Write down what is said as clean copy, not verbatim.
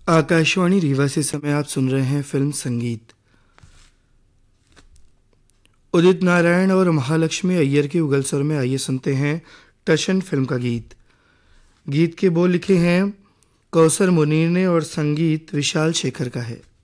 आकाशवाणी रीवा से समय आप सुन रहे हैं फिल्म संगीत। उदित नारायण और महालक्ष्मी अय्यर के उगल स्वर में आइए सुनते हैं टशन फिल्म का गीत। गीत के बोल लिखे हैं कौसर मुनीर ने और संगीत विशाल शेखर का है।